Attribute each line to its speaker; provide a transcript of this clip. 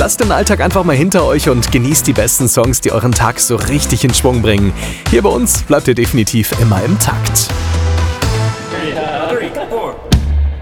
Speaker 1: Lasst den Alltag einfach mal hinter euch und genießt die besten Songs, die euren Tag so richtig in Schwung bringen. Hier bei uns bleibt ihr definitiv immer im Takt.